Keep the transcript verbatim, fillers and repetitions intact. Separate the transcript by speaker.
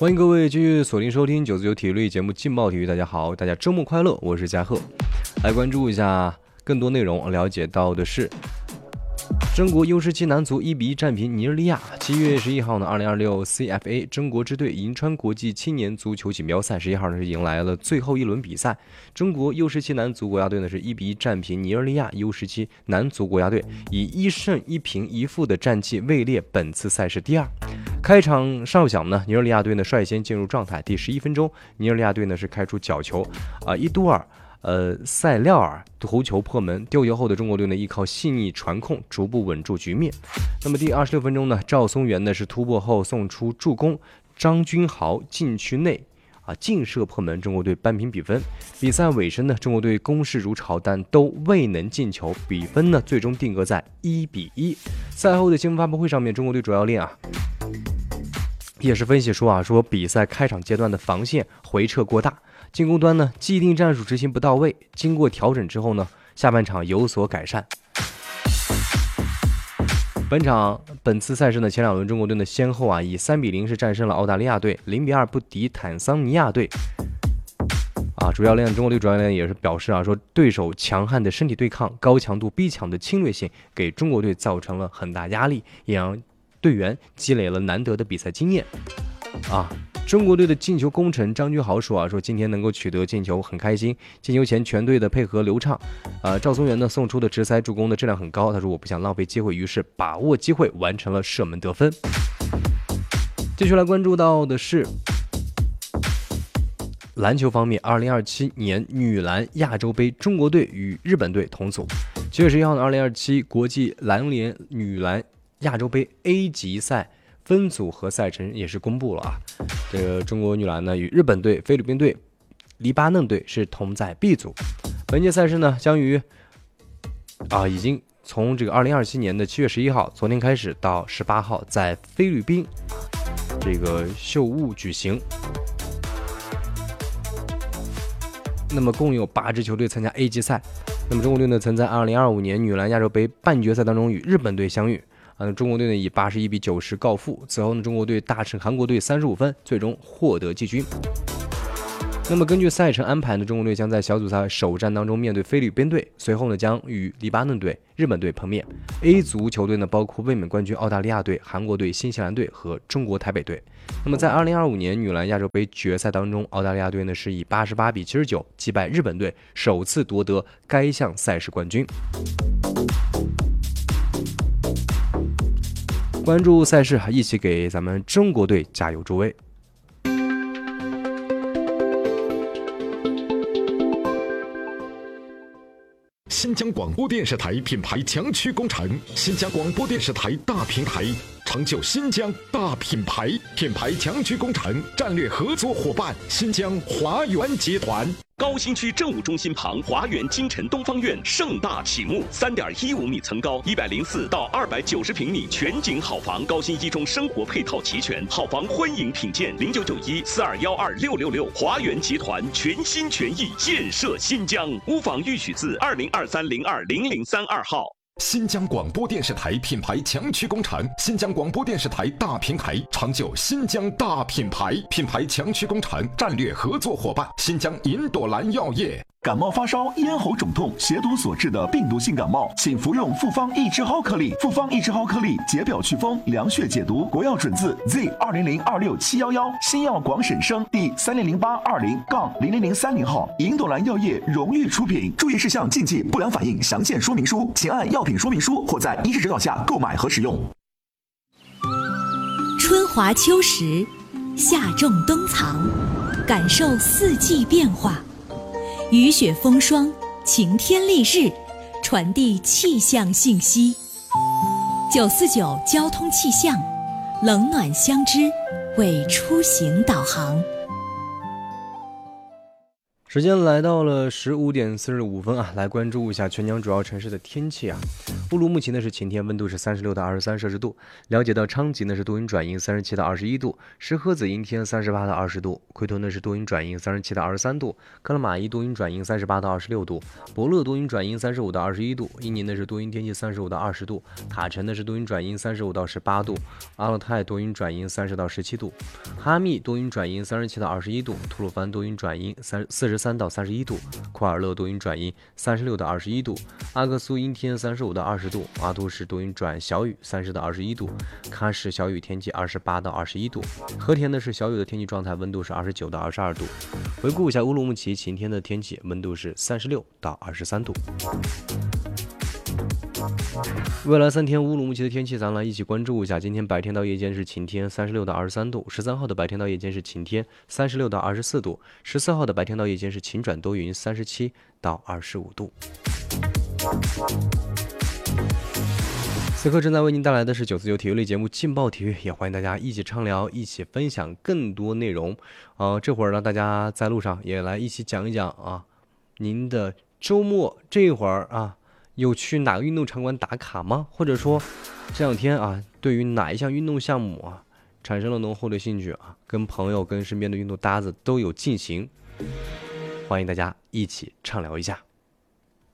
Speaker 1: 欢迎各位继续锁定收听九四九体育节目劲爆体育。大家好，大家周末快乐，我是嘉贺。来关注一下更多内容，了解到的是中国 U 十七 男足一比一战平尼日利亚。七月十一号呢，二零二六 C F A 中国支队银川国际青年足球锦标赛十一号呢是迎来了最后一轮比赛。中国 U 十七 男足国家队呢是一比一战平尼日利亚 U 十七 男足国家队，以一胜一平一负的战绩位列本次赛事第二。开场哨响呢，尼日利亚队呢率先进入状态。第十一分钟，尼日利亚队呢是开出角球，啊、呃，伊都尔。呃，塞廖尔头球破门，丢球后的中国队呢依靠细腻传控逐步稳住局面。那么第二十六分钟呢，赵松元呢是突破后送出助攻，张君豪禁区内啊劲射破门，中国队扳平比分。比赛尾声呢，中国队攻势如潮，但都未能进球，比分呢最终定格在一比一。赛后的新闻发布会上面，中国队主教练啊也是分析说啊，说比赛开场阶段的防线回撤过大。进攻端呢，既定战术执行不到位，经过调整之后呢，下半场有所改善。本场本次赛事呢，前两轮中国队呢先后啊以三比零是战胜了澳大利亚队，零比二不敌坦桑尼亚队。啊，主教练中国队主教练也是表示啊，说对手强悍的身体对抗、高强度逼抢的侵略性，给中国队造成了很大压力，也让队员积累了难得的比赛经验。啊。中国队的进球功臣张君豪说啊，说今天能够取得进球很开心，进球前全队的配合流畅。呃，赵松元呢送出的直塞助攻的质量很高，他说我不想浪费机会，于是把握机会完成了射门得分。继续来关注到的是篮球方面，二零二七年女篮亚洲杯，中国队与日本队同组。七月十一号的二零二七国际篮联女篮亚洲杯 A 级赛分组和赛程也是公布了啊。这个中国女篮呢与日本队、菲律宾队、黎巴嫩队是同在 B 组。本届赛事呢将于啊已经从这个二零二七年的七月十一号昨天开始到十八号在菲律宾这个秀悟举行。那么共有八支球队参加 A 级赛。那么中国队呢曾在二零二五年女篮亚洲杯半决赛当中与日本队相遇。嗯，中国队呢以八十一比九十告负。此后呢，中国队大胜韩国队三十五分，最终获得季军。那么根据赛程安排呢，中国队将在小组赛首战当中面对菲律宾队，随后呢将与黎巴嫩队、日本队碰面。A 组球队呢包括卫冕冠军澳大利亚队、韩国队、新西兰队和中国台北队。那么在二零二五年女篮亚洲杯决赛当中，澳大利亚队呢是以八十八比七十九击败日本队，首次夺得该项赛事冠军。关注赛事，一起给咱们中国队加油助威。
Speaker 2: 新疆广播电视台品牌强区工程，新疆广播电视台大平台，成就新疆大品牌。品牌强区工程战略合作伙伴新疆华源集团。
Speaker 3: 高新区政务中心旁，华源金城东方院盛大启幕，三点一五米层高，一百零四到二百九十平米全景好房，高新一中生活配套齐全，好房欢迎品鉴。零九九一四二幺二六六六，华源集团全心全意建设新疆。屋房预许字二零二三零二零零三二号。
Speaker 2: 新疆广播电视台品牌强区工程，新疆广播电视台大平台，成就新疆大品牌。品牌强区工程战略合作伙伴新疆银朵兰药业。
Speaker 4: 感冒发烧、咽喉肿痛、血毒所致的病毒性感冒，请服用复方益智蒿颗粒。复方益智蒿颗粒解表祛风、凉血解毒，国药准字 Z 二零零二六七幺幺，新药广审生第三零零八二零杠零零零三零号，银朵兰药业荣誉出品。注意事项、禁忌、不良反应详见说明书，请按药品说明书或在医师指导下购买和使用。
Speaker 5: 春华秋实，夏种冬藏，感受四季变化。雨雪风霜，晴天丽日，传递气象信息。九四九交通气象，冷暖相知，为出行导航。
Speaker 1: 时间来到了十五点四十五分啊，来关注一下全江主要城市的天气啊。乌鲁木齐呢是晴天，温度是三十六到二十三摄氏度。了解到昌吉呢是多云转阴，三十七到二十一度。石河子阴天，三十八到二十度。奎屯呢是多云转阴，三十七到二十三度。克拉玛依多云转阴，三十八到二十六度。博乐多云转阴，三十五到二十一度。伊宁呢是多云天气，三十五到二十度。塔城呢是多云转阴，三十五到十八度。阿勒泰多云转阴，三十到十七度。哈密多云转阴，三十七到二十一度。吐鲁番多云转阴，三四十三到三十一度。库尔勒多云转阴，三十六到二十一度。阿克苏阴天，三十五到二十度。阿都市多云转小雨，三十到二十一度。喀什小雨天气，二十八到二十一度。和田呢是小雨的天气状态，温度是二十九到二十二度。回顾一下乌鲁木齐晴天的天气，温度是三十六到二十三度。未来三天乌鲁木齐的天气，咱来一起关注一下。今天白天到夜间是晴天，三十六到二十三度；十三号的白天到夜间是晴天，三十六到二十四度；十四号的白天到夜间是晴转多云，三十七到二十五度。此刻正在为您带来的是九四九体育类节目《劲爆体育》，也欢迎大家一起畅聊，一起分享更多内容。呃，这会儿呢，大家在路上也来一起讲一讲啊，您的周末这会儿啊。有去哪个运动场馆打卡吗？或者说这两天啊，对于哪一项运动项目啊产生了浓厚的兴趣啊，跟朋友跟身边的运动搭子都有进行，欢迎大家一起畅聊一下。